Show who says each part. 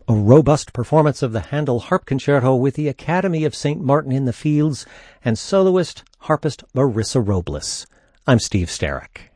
Speaker 1: a robust performance of the Handel Harp Concerto with the Academy of St. Martin in the Fields and soloist, harpist Marissa Robles. I'm Steve Starrick.